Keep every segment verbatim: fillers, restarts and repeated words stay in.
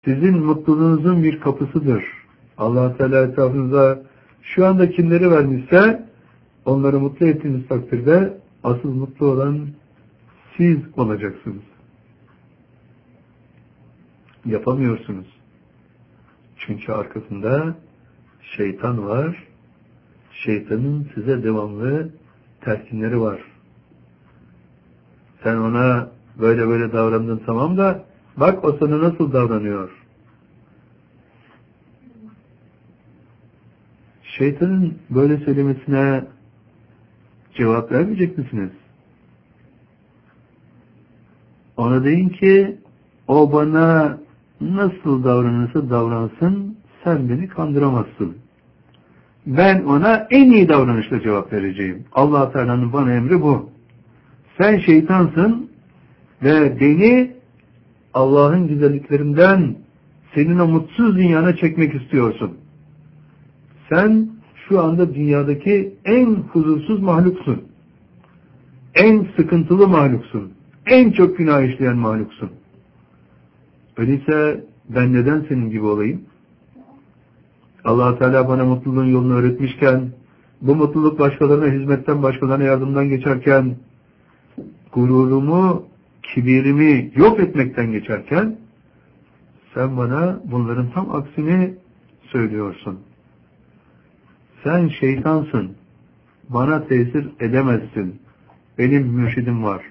Sizin mutluluğunuzun bir kapısıdır. Allah Teala etrafınıza şu anda kimleri vermişse onları mutlu ettiğiniz takdirde asıl mutlu olan siz olacaksınız. Yapamıyorsunuz. Çünkü arkasında şeytan var. Şeytanın size devamlı telkinleri var. Sen ona böyle böyle davrandın tamam da bak o sana nasıl davranıyor. Şeytanın böyle söylemesine cevap vermeyecek misiniz? Ona deyin ki o bana nasıl davranırsa davransın sen beni kandıramazsın. Ben ona en iyi davranışla cevap vereceğim. Allah Teala'nın bana emri bu. Sen şeytansın ve beni Allah'ın güzelliklerinden senin o mutsuz dünyana çekmek istiyorsun. Sen şu anda dünyadaki en huzursuz mahluksun. En sıkıntılı mahluksun. En çok günah işleyen mahluksun. Öyleyse ben neden senin gibi olayım? Allah Teala bana mutluluğun yolunu öğretmişken, bu mutluluk başkalarına hizmetten, başkalarına yardımdan geçerken, gururumu, kibirimi yok etmekten geçerken, sen bana bunların tam aksini söylüyorsun. Sen şeytansın. Bana tesir edemezsin. Benim mürşidim var.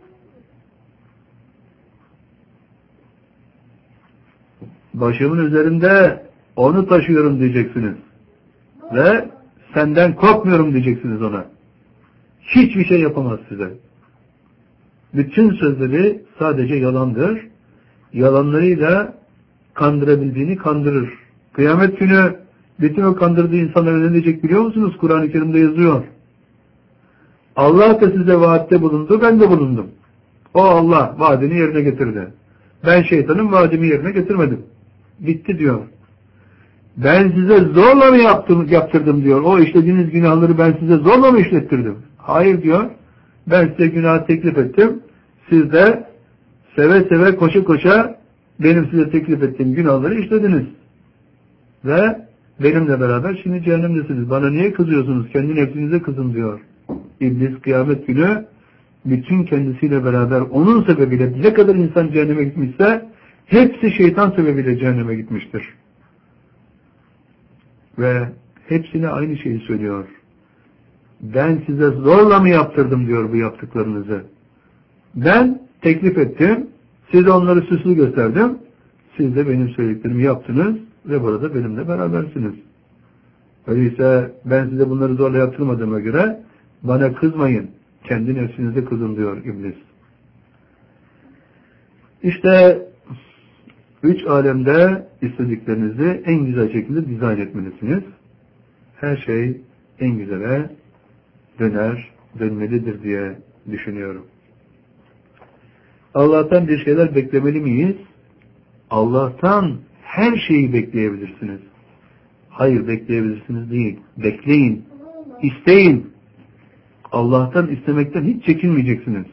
Başımın üzerinde onu taşıyorum diyeceksiniz. Ve senden korkmuyorum diyeceksiniz ona. Hiçbir şey yapamaz size. Bütün sözleri sadece yalandır. Yalanlarıyla kandırabildiğini kandırır. Kıyamet günü bütün o kandırdığı insanlara ne diyecek biliyor musunuz? Kur'an-ı Kerim'de yazıyor. Allah da size vaatte bulundu, ben de bulundum. O Allah vaadini yerine getirdi. Ben şeytanın vaadimi yerine getirmedim. Bitti diyor. Ben size zorla mı yaptım, yaptırdım diyor. O işlediğiniz günahları ben size zorla mı işlettirdim? Hayır diyor. Ben size günah teklif ettim. Siz de seve seve koşa koşa benim size teklif ettiğim günahları işlediniz. Ve benimle beraber şimdi cehennemdesiniz. Bana niye kızıyorsunuz? Kendi nefsinize kızın diyor. İblis kıyamet günü bütün kendisiyle beraber onun sebebiyle ne kadar insan cehenneme gitmişse hepsi şeytan sebebiyle cehenneme gitmiştir. Ve hepsine aynı şeyi söylüyor. Ben size zorla mı yaptırdım diyor bu yaptıklarınızı. Ben teklif ettim. Size onları süslü gösterdim. Siz de benim söylediklerimi yaptınız ve burada benimle berabersiniz. Öyleyse ben size bunları zorla yaptırmadığıma göre bana kızmayın. Kendi nefsinize kızın diyor İblis. İşte üç alemde istediklerinizi en güzel şekilde dizayn etmelisiniz. Her şey en güzele döner, dönmelidir diye düşünüyorum. Allah'tan bir şeyler beklemeli miyiz? Allah'tan her şeyi bekleyebilirsiniz. Hayır bekleyebilirsiniz değil. Bekleyin. İsteyin. Allah'tan istemekten hiç çekinmeyeceksiniz.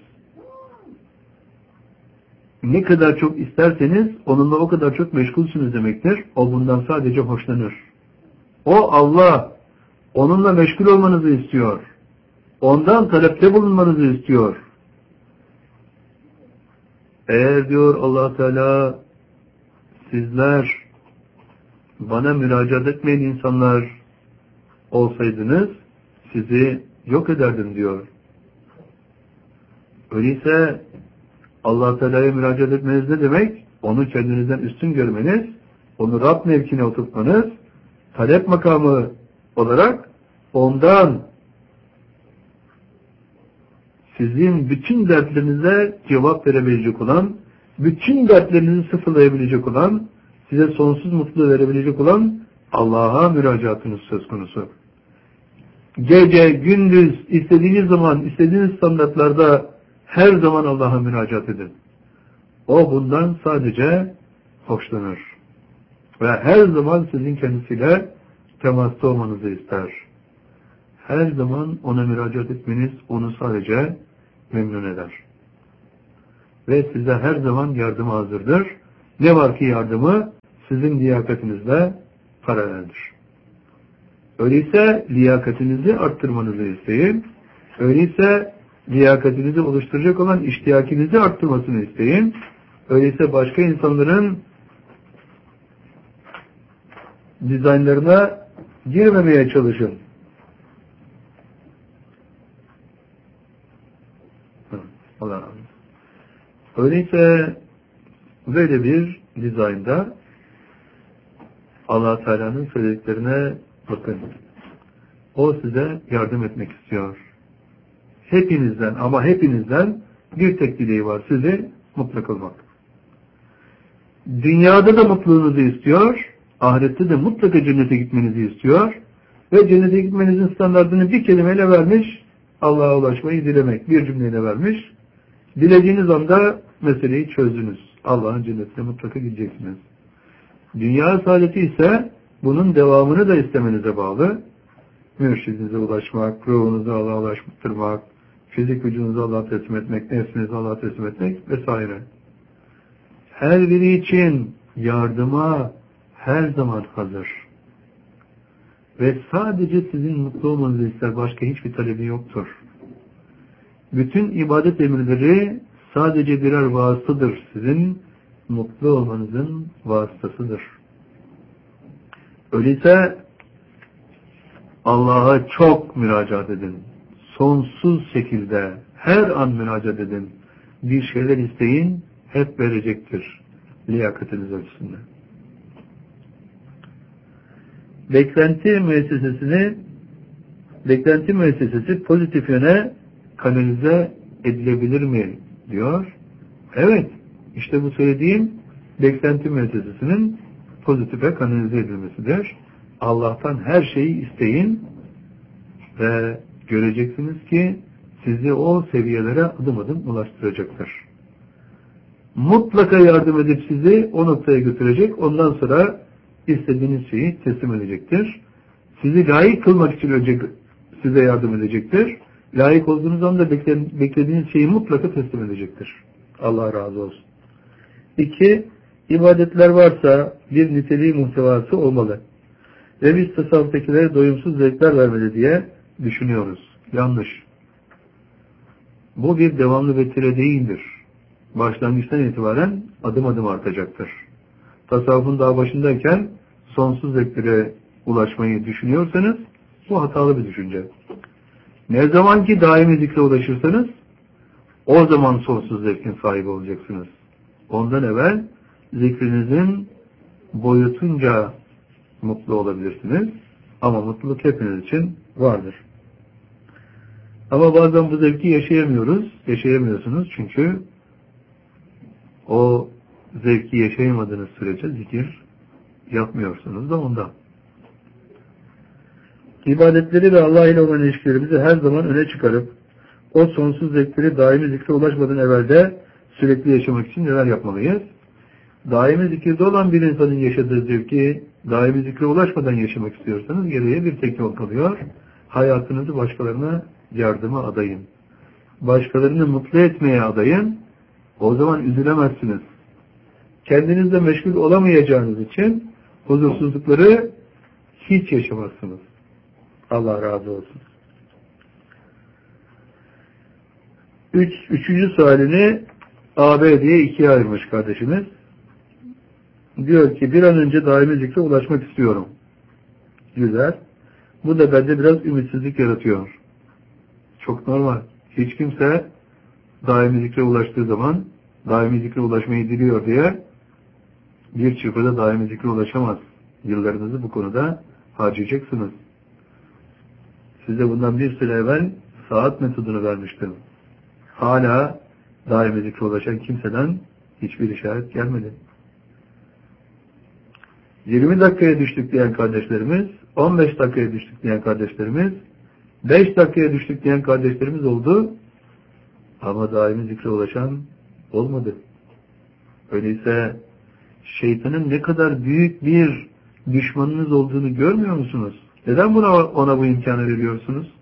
Ne kadar çok isterseniz onunla o kadar çok meşgulsünüz demektir. O bundan sadece hoşlanır. O Allah onunla meşgul olmanızı istiyor. Ondan talepte bulunmanızı istiyor. Eğer diyor Allah Teala sizler bana müracaat etmeyen insanlar olsaydınız sizi yok ederdim diyor. Öyleyse Allah Teala'ya müracaat etmeniz ne demek? Onu kendinizden üstün görmeniz, onu Rab mevkine oturtmanız, talep makamı olarak ondan sizin bütün dertlerinize cevap verebilecek olan, bütün dertlerinizi sıfırlayabilecek olan, size sonsuz mutluluğu verebilecek olan Allah'a müracaatınız söz konusu. Gece, gündüz, istediğiniz zaman, istediğiniz standartlarda her zaman Allah'a müracaat edin. O bundan sadece hoşlanır. Ve her zaman sizin kendisiyle temasta olmanızı ister. Her zaman ona müracaat etmeniz onu sadece memnun eder. Ve size her zaman yardıma hazırdır. Ne var ki yardımı sizin liyakatinizle paraleldir. Öyleyse liyakatinizi arttırmanızı isteyin. Öyleyse liyakatinizi oluşturacak olan iştiyakinizi arttırmasını isteyin. Öyleyse başka insanların dizaynlarına girmemeye çalışın. Allah razı olsun. Öyleyse böyle bir dizaynda Allah Teala'nın söylediklerine bakın. O size yardım etmek istiyor. Hepinizden ama hepinizden bir tek dileği var. Sizi mutlu kılmak. Dünyada da mutluluğunuzu istiyor. Ahirette de mutlaka cennete gitmenizi istiyor. Ve cennete gitmenizin standartını bir kelimeyle vermiş. Allah'a ulaşmayı dilemek. Bir cümleyle vermiş. Dilediğiniz anda meseleyi çözdünüz. Allah'ın cennetine mutlaka gideceksiniz. Dünya saadeti ise bunun devamını da istemenize bağlı. Mürşidinize ulaşmak, ruhunuzu Allah'a ulaştırmak, fizik vücudunuzu Allah'a teslim etmek, nefsinizi Allah'a teslim etmek vesaire. Her biri için yardıma her zaman hazır. Ve sadece sizin mutlu olmanızı ister, başka hiçbir talebi yoktur. Bütün ibadet emirleri sadece birer vasıtadır. Sizin mutlu olmanızın vasıtasıdır. Öyleyse Allah'a çok müracaat edin. Sonsuz şekilde her an müracaat edin. Bir şeyler isteyin, hep verecektir. Liyakatiniz ölçüsünde. Beklenti müessesesini beklenti müessesesi pozitif yöne kanalize edilebilir mi? Diyor. Evet. İşte bu söylediğim beklenti müessesesinin pozitife kanalize edilmesidir. Allah'tan her şeyi isteyin ve göreceksiniz ki sizi o seviyelere adım adım ulaştıracaktır. Mutlaka yardım edip sizi o noktaya götürecek. Ondan sonra istediğiniz şeyi teslim edecektir. Sizi layık kılmak için önce size yardım edecektir. Layık olduğunuz anda beklediğiniz şeyi mutlaka teslim edecektir. Allah razı olsun. İki, ibadetler varsa bir niteliği muhtevası olmalı. Ve biz tasavvuftakilere doyumsuz zevkler vermeli diye düşünüyoruz. Yanlış. Bu bir devamlı vetire değildir. Başlangıçtan itibaren adım adım artacaktır. Tasavvufun daha başındayken sonsuz zevklere ulaşmayı düşünüyorsanız bu hatalı bir düşünce. Ne zaman ki daimi zikre ulaşırsanız o zaman sonsuz zevkin sahibi olacaksınız. Ondan evvel zikrinizin boyutunca mutlu olabilirsiniz. Ama mutluluk hepiniz için vardır. Ama bazen bu zevki yaşayamıyoruz. Yaşayamıyorsunuz çünkü o zevki yaşayamadığınız sürece zikir yapmıyorsunuz da ondan. İbadetleri ve Allah ile olan ilişkilerimizi her zaman öne çıkarıp o sonsuz zevkleri daimi zikre ulaşmadan evvel de sürekli yaşamak için neler yapmalıyız? Daimi zikirde olan bir insanın yaşadığı zevki daimi zikre ulaşmadan yaşamak istiyorsanız geriye bir tek yol kalıyor. Hayatınızı başkalarına yardıma adayın. Başkalarını mutlu etmeye adayın. O zaman üzülemezsiniz. Kendinizle meşgul olamayacağınız için huzursuzlukları hiç yaşamazsınız. Allah razı olsun. Üç, üçüncü sualini A B diye ikiye ayırmış kardeşimiz. Diyor ki bir an önce daimi zikre ulaşmak istiyorum. Güzel. Bu da bende biraz ümitsizlik yaratıyor. Çok normal. Hiç kimse daimi zikre ulaştığı zaman daimi zikre ulaşmayı diliyor diye bir çırpıda daimi zikre ulaşamaz. Yıllarınızı bu konuda harcayacaksınız. Size bundan bir süre evvel saat metodunu vermiştim. Hala daimi zikre ulaşan kimseden hiçbir işaret gelmedi. yirmi dakikaya düştük diyen kardeşlerimiz, on beş dakikaya düştük diyen kardeşlerimiz, beş dakikaya düştük diyen kardeşlerimiz oldu. Ama daimi zikre ulaşan olmadı. Öyleyse şeytanın ne kadar büyük bir düşmanınız olduğunu görmüyor musunuz? Neden buna, ona bu imkanı veriyorsunuz?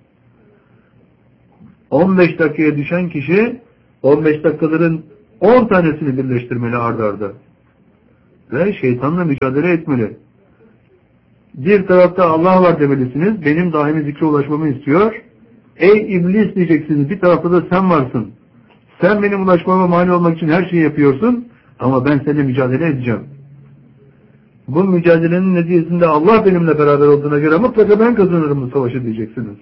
on beş dakikaya düşen kişi on beş dakikaların on tanesini birleştirmeli ard arda. ve şeytanla mücadele etmeli. Bir tarafta Allah var demelisiniz. Benim daimi zikre ulaşmamı istiyor. Ey iblis diyeceksiniz. Bir tarafta da sen varsın. Sen benim ulaşmama mani olmak için her şeyi yapıyorsun. Ama ben seninle mücadele edeceğim. Bu mücadelenin neticesinde Allah benimle beraber olduğuna göre mutlaka ben kazanırım bu savaşı diyeceksiniz.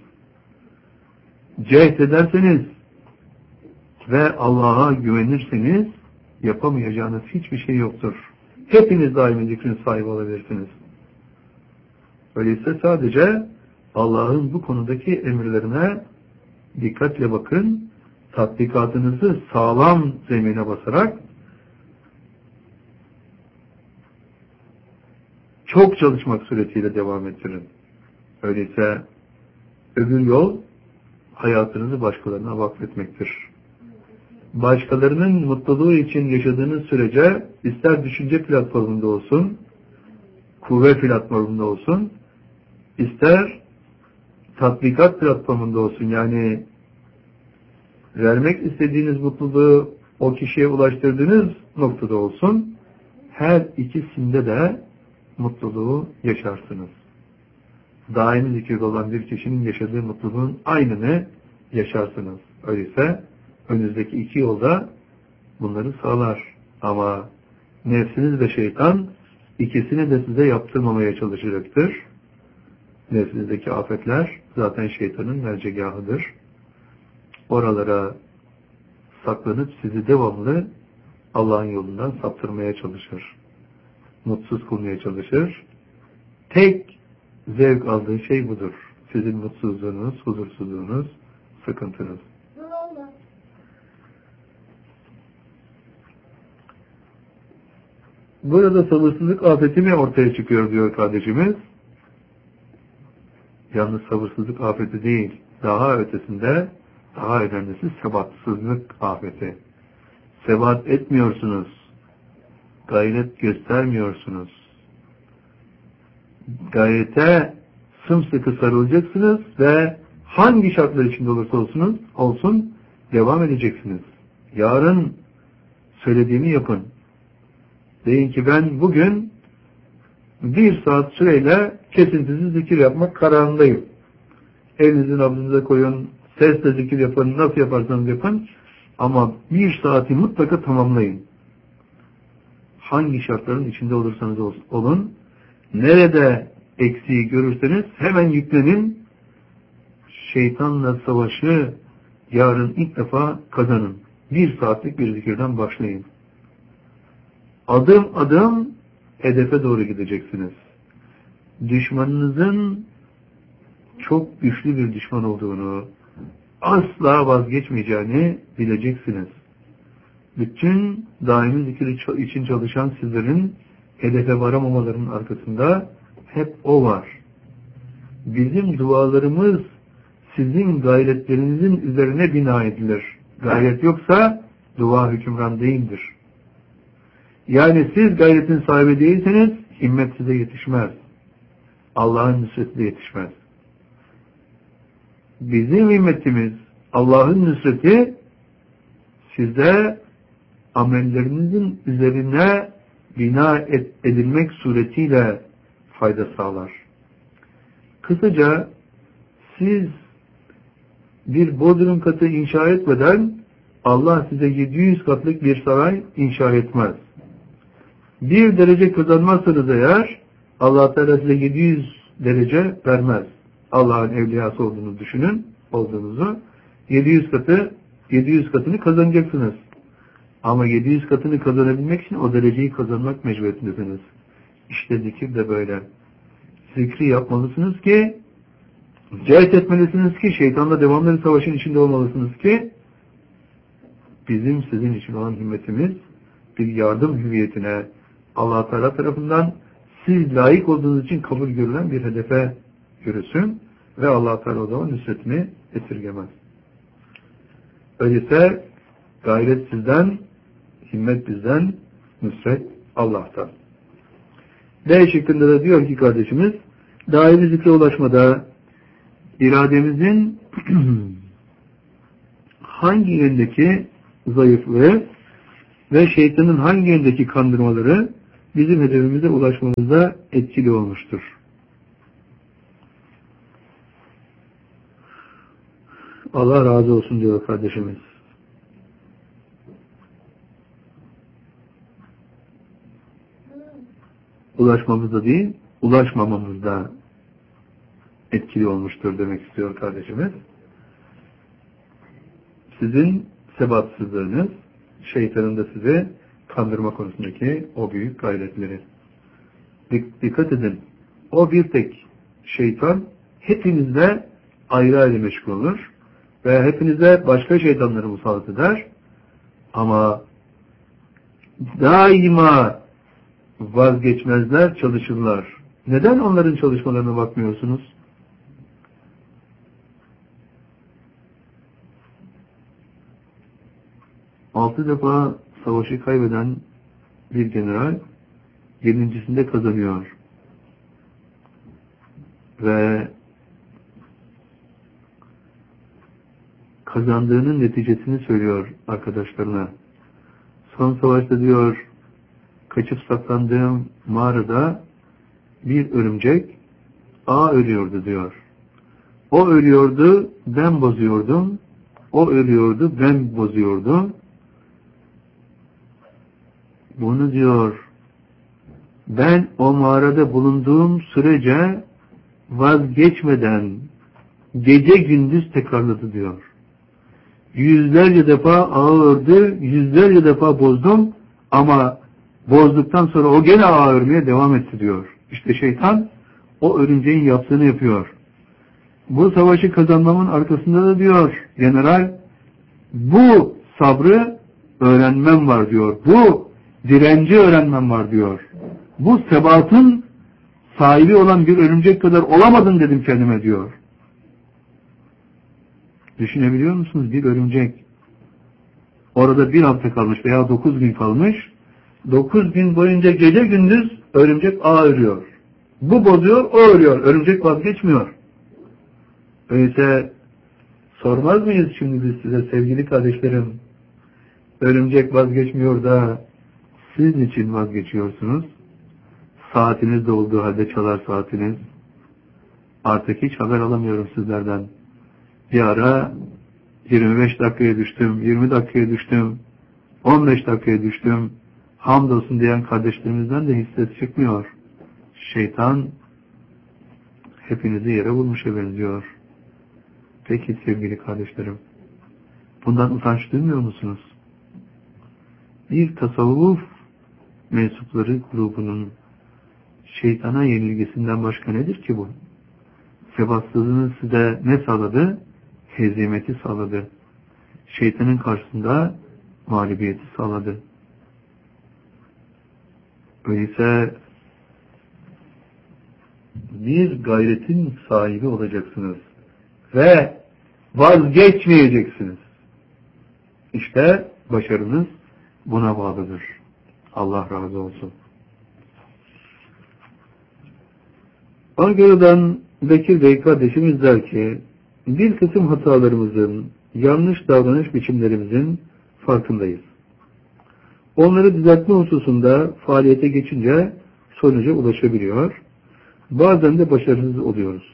Cehd ederseniz ve Allah'a güvenirseniz yapamayacağınız hiçbir şey yoktur. Hepiniz daimi zikrin sahibi olabilirsiniz. Öyleyse sadece Allah'ın bu konudaki emirlerine dikkatle bakın, tatbikatınızı sağlam zemine basarak çok çalışmak suretiyle devam ettirin. Öyleyse öbür yol hayatınızı başkalarına vakfetmektir. Başkalarının mutluluğu için yaşadığınız sürece ister düşünce platformunda olsun, kuvve platformunda olsun, ister tatbikat platformunda olsun, yani vermek istediğiniz mutluluğu o kişiye ulaştırdığınız noktada olsun, her ikisinde de mutluluğu yaşarsınız. Daimi zikirde olan bir kişinin yaşadığı mutluluğun aynını yaşarsınız. Öyleyse önünüzdeki iki yolda bunları sağlar. Ama nefsiniz ve şeytan ikisini de size yaptırmamaya çalışacaktır. Nefsinizdeki afetler zaten şeytanın mercegahıdır. Oralara saklanıp sizi devamlı Allah'ın yolundan saptırmaya çalışır. Mutsuz kılmaya çalışır. Tek zevk aldığı şey budur. Sizin mutsuzluğunuz, huzursuzluğunuz, sıkıntınız. Burada sabırsızlık afeti mi ortaya çıkıyor diyor kardeşimiz. Yalnız sabırsızlık afeti değil, daha ötesinde, daha önemlisi sebatsızlık afeti. Sebat etmiyorsunuz, gayret göstermiyorsunuz. Gayrete sımsıkı sarılacaksınız ve hangi şartlar içinde olursa olsunuz, olsun devam edeceksiniz. Yarın söylediğimi yapın. Deyin ki ben bugün bir saat süreyle kesintisiz zikir yapmak kararındayım. Elinizi nabzınıza koyun, sesle zikir yapın, nasıl yaparsanız yapın. Ama bir saati mutlaka tamamlayın. Hangi şartların içinde olursanız olun, nerede eksiği görürseniz hemen yüklenin. Şeytanla savaşı yarın ilk defa kazanın. Bir saatlik bir zikirden başlayın. Adım adım hedefe doğru gideceksiniz. Düşmanınızın çok güçlü bir düşman olduğunu, asla vazgeçmeyeceğini bileceksiniz. Bütün daimi zikir için çalışan sizlerin hedefe varamamalarının arkasında hep o var. Bizim dualarımız sizin gayretlerinizin üzerine bina edilir. Gayret yoksa dua hükümran değildir. Yani siz gayretin sahibi değilseniz himmet size yetişmez. Allah'ın nusreti de yetişmez. Bizim himmetimiz, Allah'ın nusreti sizde amellerinizin üzerine bina edilmek suretiyle fayda sağlar. Kısaca siz bir bodrum katı inşa etmeden Allah size yedi yüz katlık bir saray inşa etmez. Bir derece kazanmazsanız eğer Allah Teala size yedi yüz derece vermez. Allah'ın evliyası olduğunu düşünün, olduğunuzu. yedi yüz katı, yedi yüz katını kazanacaksınız. Ama yedi yüz katını kazanabilmek için o dereceyi kazanmak mecburiyetindesiniz. İşte zikir de böyle. Zikri yapmalısınız ki, cehd etmelisiniz ki, şeytanla devamlı bir savaşın içinde olmalısınız ki, bizim sizin için olan himmetimiz bir yardım hüviyetine Allah Teala tarafından siz layık olduğunuz için kabul görülen bir hedefe yürüsün ve Allah Teala o zaman nusretini esirgemez. Öyleyse gayret sizden, himmet bizden, nusret Allah'tan. D şeklinde de diyor ki kardeşimiz, daimi zikre ulaşmada irademizin hangi yöndeki zayıflığı ve şeytanın hangi yöndeki kandırmaları bizim hedefimize ulaşmamızda etkili olmuştur. Allah razı olsun diyor kardeşimiz. Ulaşmamızda değil, ulaşmamamızda etkili olmuştur demek istiyor kardeşimiz. Sizin sebatsızlığınız, şeytanın da sizi kandırma konusundaki o büyük gayretleri. Dikkat edin, o bir tek şeytan hepinizle ayrı ayrı meşgul olur ve hepinize başka şeytanları musallat eder ama daima vazgeçmezler, çalışırlar. Neden onların çalışmalarına bakmıyorsunuz? Altı defa savaşı kaybeden bir general yedincisinde kazanıyor. Ve kazandığının neticesini söylüyor arkadaşlarına. Son savaşta diyor, kaçıp saklandığım mağarada bir örümcek ağ örüyordu diyor. O örüyordu, ben bozuyordum. O örüyordu, ben bozuyordum. Bunu diyor, ben o mağarada bulunduğum sürece vazgeçmeden gece gündüz tekrarladı diyor. Yüzlerce defa ağı ördü, yüzlerce defa bozdum ama bozduktan sonra o gene ağı örmeye devam etti diyor. İşte şeytan o örümceğin yaptığını yapıyor. Bu savaşı kazanmamın arkasında da diyor general, bu sabrı öğrenmem var diyor. Bu direnci öğrenmem var diyor. Bu sebatın sahibi olan bir örümcek kadar olamadım dedim kendime diyor. Düşünebiliyor musunuz? Bir örümcek orada bir hafta kalmış veya dokuz gün kalmış. Dokuz gün boyunca gece gündüz örümcek ağ örüyor. Bu bozuyor, o örüyor. Örümcek vazgeçmiyor. Öyleyse sormaz mıyız şimdi biz size sevgili kardeşlerim? Örümcek vazgeçmiyor da siz niçin vazgeçiyorsunuz? Saatiniz de olduğu halde çalar saatiniz. Artık hiç haber alamıyorum sizlerden. Bir ara yirmi beş dakikaya düştüm, yirmi dakikaya düştüm, on beş dakikaya düştüm. Hamdolsun diyen kardeşlerimizden de hiç ses çıkmıyor. Şeytan hepinizi yere vurmuşa benziyor. Peki sevgili kardeşlerim, bundan utanç duymuyor musunuz? Bir tasavvuf mensupları grubunun şeytana yenilgisinden başka nedir ki bu? Sebatsızlığını size ne sağladı? Hezimeti sağladı. Şeytanın karşısında mağlubiyeti sağladı. Öyleyse bir gayretin sahibi olacaksınız ve vazgeçmeyeceksiniz. İşte başarınız buna bağlıdır. Allah razı olsun. Ankara'dan Bekir Bey kardeşimiz der ki, bir kısım hatalarımızın, yanlış davranış biçimlerimizin farkındayız. Onları düzeltme hususunda faaliyete geçince sonuca ulaşabiliyor. Bazen de başarısız oluyoruz.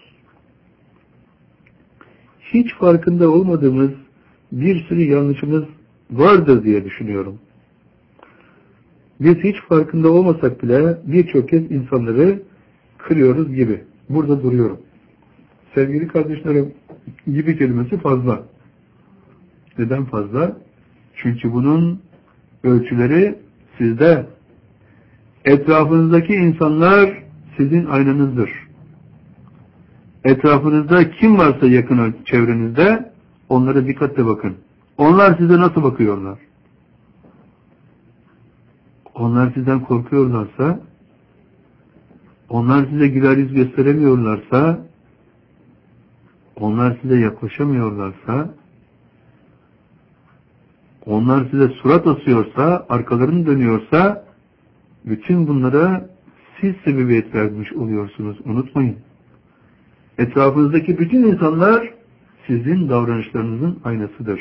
Hiç farkında olmadığımız bir sürü yanlışımız vardır diye düşünüyorum. Biz hiç farkında olmasak bile birçok kez insanları kırıyoruz gibi. Burada duruyorum. Sevgili kardeşlerim, gibi kelimesi fazla. Neden fazla? Çünkü bunun ölçüleri sizde. Etrafınızdaki insanlar sizin aynanızdır. Etrafınızda kim varsa yakın çevrenizde onlara dikkatle bakın. Onlar size nasıl bakıyorlar? Onlar sizden korkuyorlarsa, onlar size güler yüz gösteremiyorlarsa, onlar size yaklaşamıyorlarsa, onlar size surat asıyorsa, arkalarını dönüyorsa, bütün bunlara siz sebebiyet vermiş oluyorsunuz. Unutmayın. Etrafınızdaki bütün insanlar sizin davranışlarınızın aynasıdır.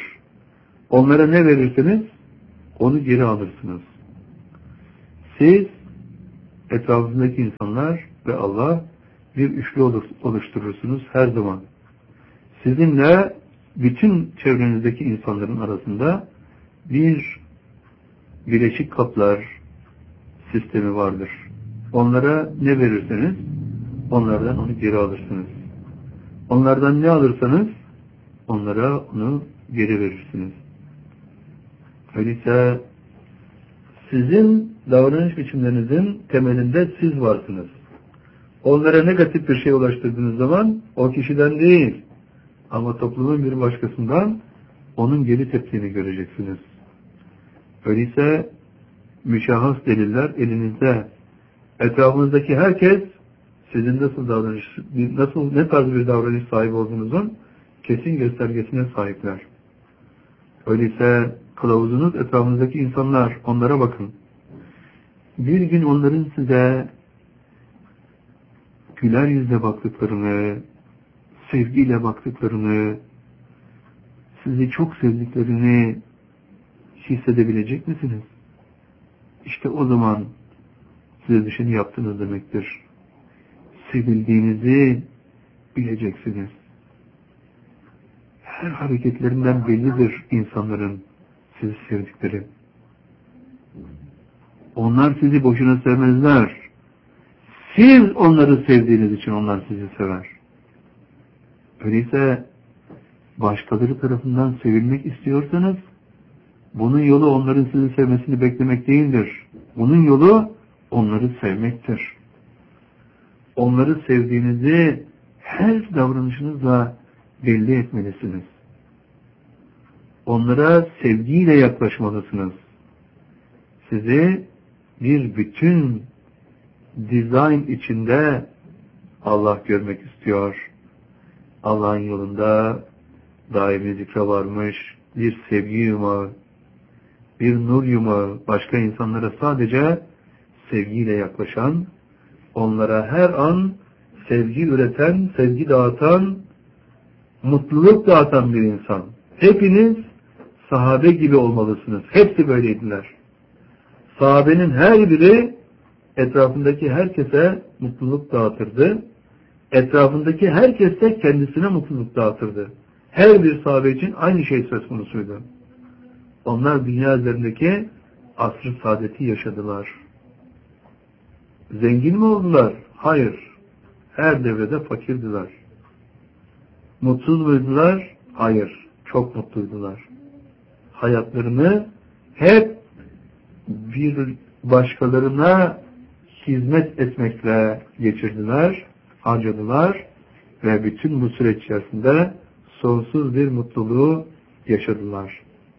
Onlara ne verirseniz onu geri alırsınız. Siz etrafındaki insanlar ve Allah bir üçlü oluşturursunuz her zaman. Sizinle bütün çevrenizdeki insanların arasında bir bileşik kaplar sistemi vardır. Onlara ne verirseniz onlardan onu geri alırsınız. Onlardan ne alırsanız onlara onu geri verirsiniz. Öyleyse sizin davranış biçimlerinizin temelinde siz varsınız. Onlara negatif bir şey ulaştırdığınız zaman o kişiden değil ama toplumun bir başkasından onun geri tepkini göreceksiniz. Öyleyse müşahhas deliller elinizde. Etrafınızdaki herkes sizin nasıl davranış, nasıl ne tarz bir davranış sahibi olduğunuzun kesin göstergesine sahipler. Öyleyse kılavuzunuz etrafınızdaki insanlar, onlara bakın. Bir gün onların size güler yüzle baktıklarını, sevgiyle baktıklarını, sizi çok sevdiklerini hissedebilecek misiniz? İşte o zaman size düşeni yaptınız demektir. Sevildiğinizi bileceksiniz. Her hareketlerinden bellidir insanların sizi sevdikleri. Onlar sizi boşuna sevmezler. Siz onları sevdiğiniz için onlar sizi sever. Öyleyse başkaları tarafından sevilmek istiyorsanız bunun yolu onların sizi sevmesini beklemek değildir. Bunun yolu onları sevmektir. Onları sevdiğinizi her davranışınızla belli etmelisiniz. Onlara sevgiyle yaklaşmalısınız. Sizi bir bütün dizayn içinde Allah görmek istiyor. Allah'ın yolunda daimi zikre varmış bir sevgi yumağı, bir nur yumağı, başka insanlara sadece sevgiyle yaklaşan, onlara her an sevgi üreten, sevgi dağıtan, mutluluk dağıtan bir insan. Hepiniz sahabe gibi olmalısınız. Hepsi böyleydiler. Sahabenin her biri etrafındaki herkese mutluluk dağıtırdı. Etrafındaki herkes de kendisine mutluluk dağıtırdı. Her bir sahabe için aynı şey söz konusuydu. Onlar dünya üzerindeki asr-ı saadeti yaşadılar. Zengin mi oldular? Hayır. Her devrede fakirdiler. Mutsuz muydular? Hayır. Çok mutluydular. Hayatlarını hep bir başkalarına hizmet etmekle geçirdiler, harcadılar ve bütün bu süreç içerisinde sonsuz bir mutluluğu yaşadılar.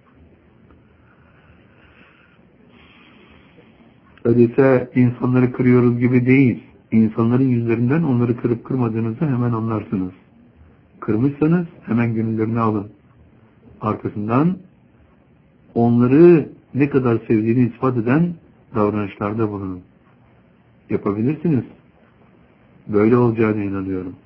Öyleyse insanları kırıyoruz gibi değil. İnsanların yüzlerinden onları kırıp kırmadığınızı hemen anlarsınız. Kırmışsanız hemen gönüllerini alın. Arkasından onları ne kadar sevdiğini ispat eden davranışlarda bulunun. Yapabilirsiniz. Böyle olacağına inanıyorum.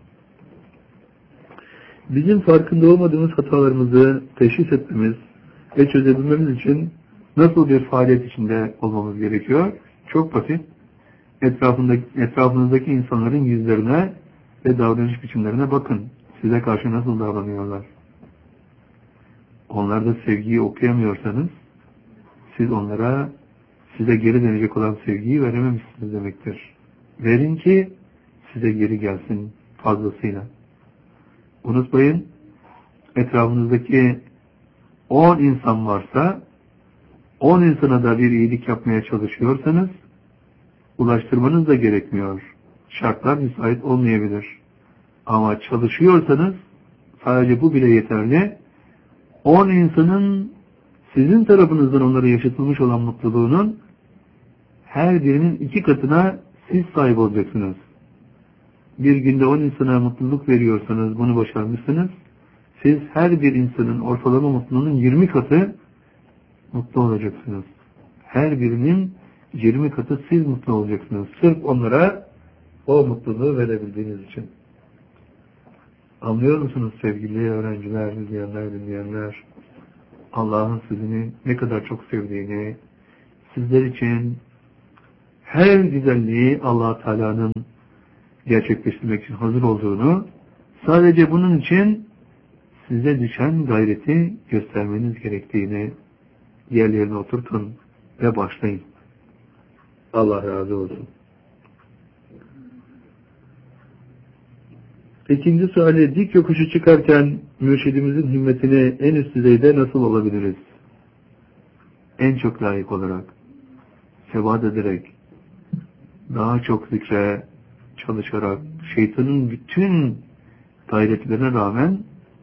Bizim farkında olmadığımız hatalarımızı teşhis etmemiz ve çözebilmemiz için nasıl bir faaliyet içinde olmamız gerekiyor? Çok basit. Etrafındaki, etrafınızdaki insanların yüzlerine ve davranış biçimlerine bakın. Size karşı nasıl davranıyorlar? Onlarda sevgiyi okuyamıyorsanız siz onlara size geri dönecek olan sevgiyi verememişsiniz demektir. Verin ki size geri gelsin fazlasıyla. Unutmayın, etrafınızdaki on insan varsa on insana da bir iyilik yapmaya çalışıyorsanız ulaştırmanız da gerekmiyor. Şartlar müsait olmayabilir. Ama çalışıyorsanız sadece bu bile yeterli. on insanın sizin tarafınızdan onlara yaşatılmış olan mutluluğunun her birinin iki katına siz sahip olacaksınız. Bir günde on insana mutluluk veriyorsanız bunu başarmışsınız. Siz her bir insanın ortalama mutluluğunun yirmi katı mutlu olacaksınız. Her birinin yirmi katı siz mutlu olacaksınız. Sırf onlara o mutluluğu verebildiğiniz için. Anlıyor musunuz sevgili öğrenciler, dinleyenler, dinleyenler? Allah'ın sizini ne kadar çok sevdiğini, sizler için her güzelliği Allah Teala'nın gerçekleştirmek için hazır olduğunu, sadece bunun için size düşen gayreti göstermeniz gerektiğini yerlerine oturtun ve başlayın. Allah razı olsun. İkinci suali, dik yokuşu çıkarken mürşidimizin himmetini en üst düzeyde nasıl olabiliriz? En çok layık olarak, sebat ederek, daha çok zikre çalışarak, şeytanın bütün gayretlerine rağmen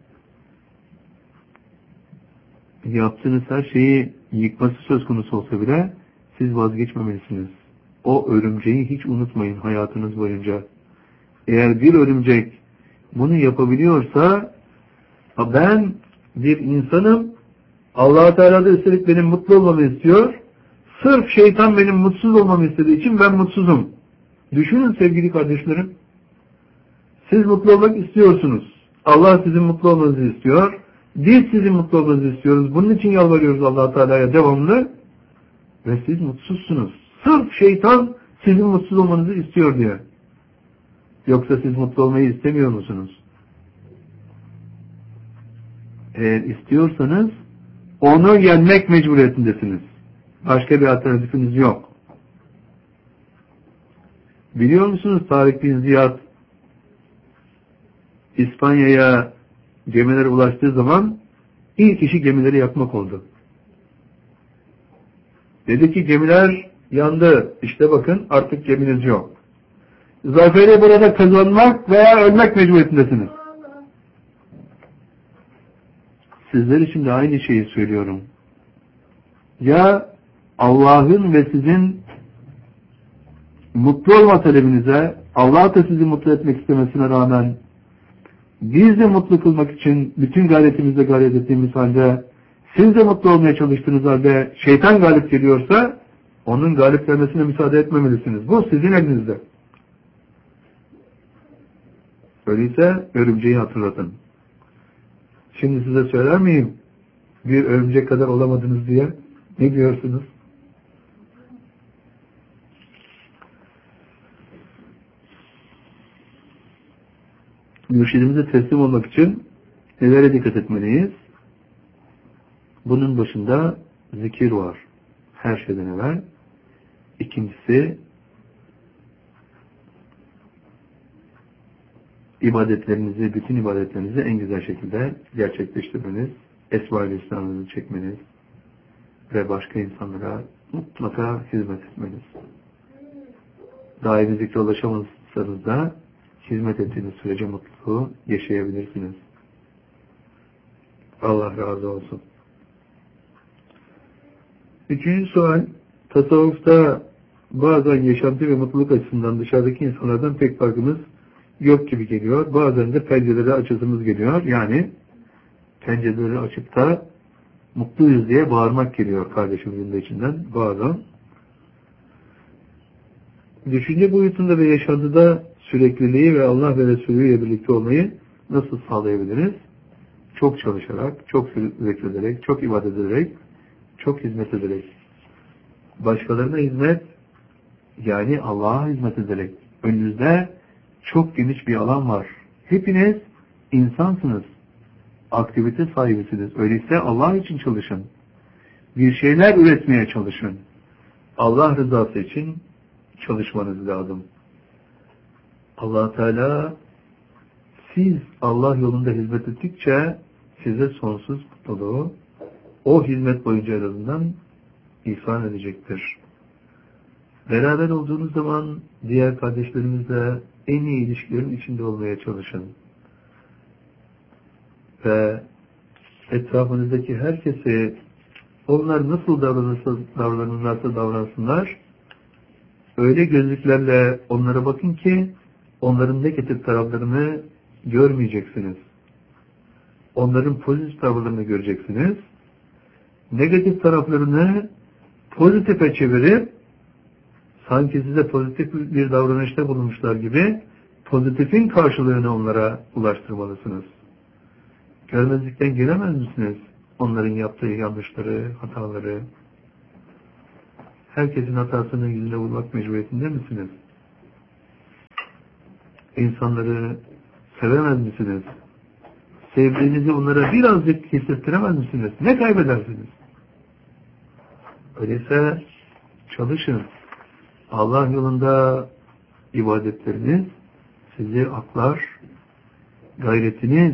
yaptığınız her şeyi yıkması söz konusu olsa bile siz vazgeçmemelisiniz. O örümceği hiç unutmayın hayatınız boyunca. Eğer bir örümcek bunu yapabiliyorsa, ben bir insanım, Allah-u Teala da üstelik benim mutlu olmamı istiyor, sırf şeytan benim mutsuz olmamı istediği için ben mutsuzum. Düşünün sevgili kardeşlerim, siz mutlu olmak istiyorsunuz. Allah sizin mutlu olmanızı istiyor. Biz sizin mutlu olmanızı istiyoruz. Bunun için yalvarıyoruz Allah-u Teala'ya devamlı. Ve siz mutsuzsunuz. Sırf şeytan sizin mutsuz olmanızı istiyor diye. Yoksa siz mutlu olmayı istemiyor musunuz? Eğer istiyorsanız onu yenmek mecburiyetindesiniz. Başka bir alternatifiniz yok. Biliyor musunuz Tarık bin Ziyad İspanya'ya gemiler ulaştığı zaman ilk işi gemileri yakmak oldu. Dedi ki gemiler yandı. İşte bakın artık geminiz yok. Zaferi burada kazanmak veya ölmek mecburiyetindesiniz. Sizler için de aynı şeyi söylüyorum. Ya Allah'ın ve sizin mutlu olma talebinize, Allah da sizi mutlu etmek istemesine rağmen biz de mutlu kılmak için bütün gayretimizle gayret ettiğimiz halde siz de mutlu olmaya çalıştığınız halde şeytan galip geliyorsa onun galip gelmesine müsaade etmemelisiniz. Bu sizin elinizde. Öyleyse örümceği hatırlatın. Şimdi size söyler miyim? Bir örümcek kadar olamadınız diye. Ne diyorsunuz? Mürşidimize teslim olmak için nelere dikkat etmeliyiz? Bunun başında zikir var. Her şeyden evvel. İkincisi ibadetlerinizi, bütün ibadetlerinizi en güzel şekilde gerçekleştirmeniz, esma-i İslam'ınızı çekmeniz ve başka insanlara mutlaka hizmet etmeniz. Daimi zikre ulaşamazsanız da hizmet ettiğiniz sürece mutluluğu yaşayabilirsiniz. Allah razı olsun. Üçüncü sual, tasavvufta bazen yaşantı ve mutluluk açısından dışarıdaki insanlardan pek farkımız yok gibi geliyor. Bazen de pencereleri açasımız geliyor. Yani pencereleri açıp da mutluyuz diye bağırmak geliyor kardeşimizin de içinden bazen. Düşünce boyutunda ve yaşantıda sürekliliği ve Allah ve Resulü ile birlikte olmayı nasıl sağlayabiliriz? Çok çalışarak, çok zikrederek, çok ibadet ederek, çok hizmet ederek. Başkalarına hizmet, yani Allah'a hizmet ederek. Önünüzde çok geniş bir alan var. Hepiniz insansınız. Aktivite sahibisiniz. Öyleyse Allah için çalışın. Bir şeyler üretmeye çalışın. Allah rızası için çalışmanız lazım. Allah Teala siz Allah yolunda hizmet ettikçe size sonsuz mutluluğu o hizmet boyunca en azından ihsan edecektir. Beraber olduğunuz zaman diğer kardeşlerimizle en iyi ilişkilerin içinde olmaya çalışın. Ve etrafınızdaki herkese onlar nasıl davranırsa, davranırlarsa davransınlar, öyle gözlüklerle onlara bakın ki onların negatif taraflarını görmeyeceksiniz. Onların pozitif tavırlarını göreceksiniz. Negatif taraflarını pozitife çevirip sanki size pozitif bir davranışta bulunmuşlar gibi pozitifin karşılığını onlara ulaştırmalısınız. Görmezlikten gelemez misiniz? Onların yaptığı yanlışları, hataları. herkesin hatasının yüzüne vurmak mecburiyetinde misiniz? İnsanları sevemez misiniz? Sevdiğinizi onlara birazcık hissettiremez misiniz? Ne kaybedersiniz? Öyleyse çalışın. Allah yolunda ibadetleriniz sizi aklar, gayretiniz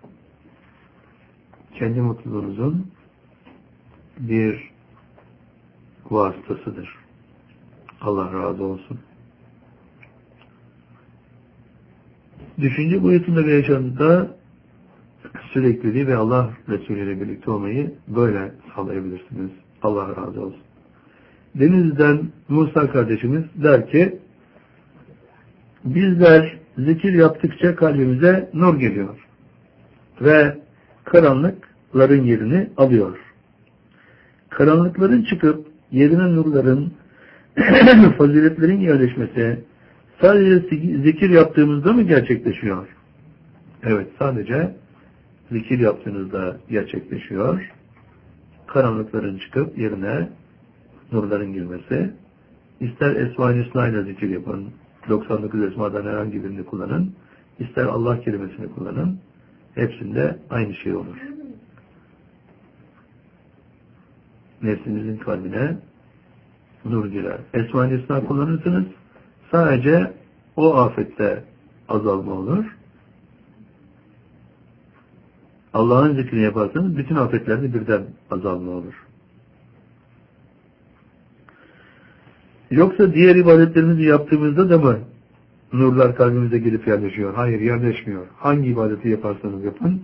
kendi mutluluğunuzun bir vasıtasıdır. Allah razı olsun. Düşünce boyutunda ve yaşamda sürekliliği ve Allah Resulü ile birlikte olmayı böyle sağlayabilirsiniz. Allah razı olsun. Deniz'den Musa kardeşimiz der ki, bizler zikir yaptıkça kalbimize nur geliyor ve karanlıkların yerini alıyor. Karanlıkların çıkıp yerine nurların, faziletlerin yerleşmesi sadece zikir yaptığımızda mı gerçekleşiyor? Evet, sadece zikir yaptığınızda gerçekleşiyor. Karanlıkların çıkıp yerine nurların girmesi. İster Esma-i Hüsna ile zikir yapın, doksan dokuz esmadan herhangi birini kullanın, ister Allah kelimesini kullanın, hepsinde aynı şey olur. Nefsinizin kalbine nur girer. Esma-i Hüsna kullanırsınız, sadece o afette azalma olur. Allah'ın zikrini yaparsanız bütün afetlerde birden azalma olur. Yoksa diğer ibadetlerimizi yaptığımızda da mı nurlar kalbimize gelip yerleşiyor? Hayır, yerleşmiyor. Hangi ibadeti yaparsanız yapın,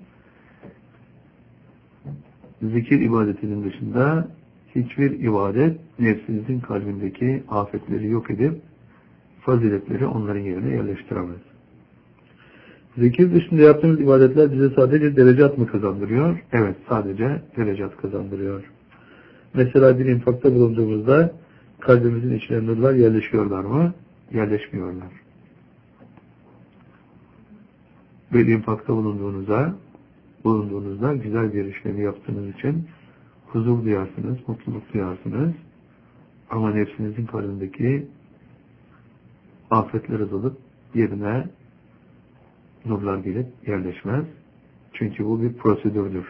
zikir ibadetinin dışında hiçbir ibadet nefsinizin kalbindeki afetleri yok edip faziletleri onların yerine yerleştiremez. Zikir dışında yaptığımız ibadetler bize sadece derecat mı kazandırıyor? Evet, sadece derecat kazandırıyor. Mesela bir infakta bulunduğumuzda kalbimizin içine nurlar yerleşiyorlar mı? Yerleşmiyorlar. Bir infakta bulunduğunuzda bulunduğunuzda güzel bir işlemi yaptığınız için huzur duyarsınız, mutluluk duyarsınız. Ama nefsinizin kalbindeki afetler azalıp yerine nurlar gelip yerleşmez. Çünkü bu bir prosedürdür.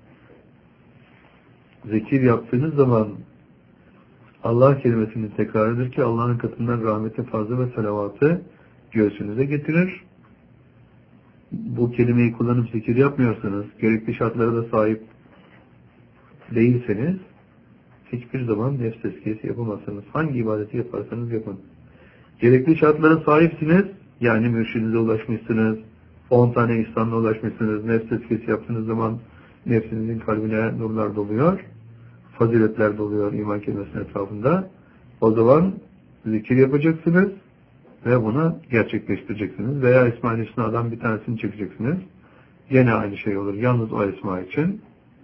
Zikir yaptığınız zaman Allah kelimesinin tekrarıdır ki Allah'ın katından rahmeti, fazla ve salavatı göğsünüze getirir. Bu kelimeyi kullanıp zikir yapmıyorsanız, gerekli şartlara da sahip değilseniz, hiçbir zaman nefs tezkiyesi yapamazsınız. Hangi ibadeti yaparsanız yapın. Gerekli şartlara sahipsiniz, yani mürşidinize ulaşmışsınız, on tane İslam'la ulaşmışsınız, nefs tezkiyesi yaptığınız zaman nefsinizin kalbine nurlar doluyor, faziletler doluyor iman kelimesinin etrafında. O zaman zikir yapacaksınız ve bunu gerçekleştireceksiniz. Veya İsmail Hüsna'dan bir tanesini çekeceksiniz. Yine aynı şey olur. Yalnız o esma için.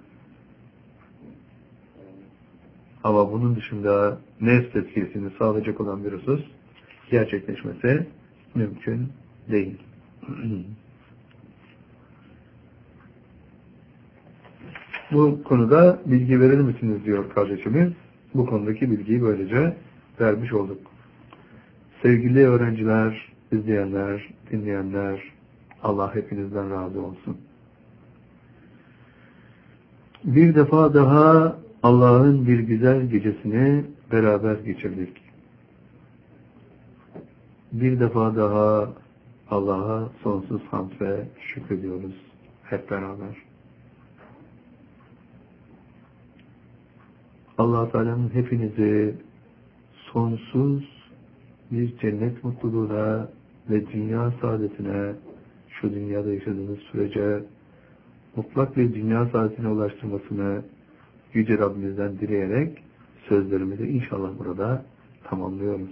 Ama bunun dışında nefs tezkiyesini sağlayacak olan bir husus gerçekleşmesi mümkün değil. Bu konuda bilgi verir misiniz diyor kardeşimiz. Bu konudaki bilgiyi böylece vermiş olduk. Sevgili öğrenciler, izleyenler, dinleyenler, Allah hepinizden razı olsun. Bir defa daha Allah'ın bir güzel gecesini beraber geçirdik. Bir defa daha Allah'a sonsuz hamd ve şükrediyoruz hep beraber. Allah Teala'nın hepinizi sonsuz bir cennet mutluluğuna ve dünya saadetine, şu dünyada yaşadığınız sürece mutlak bir dünya saadetine ulaştırmasını Yüce Rabbimizden dileyerek sözlerimizi inşallah burada tamamlıyoruz.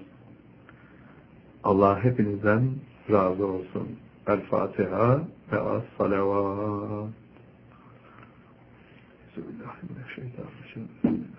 Allah hepinizden razı olsun. El-Fatiha ve as-salavat. Bismillahirrahmanirrahim.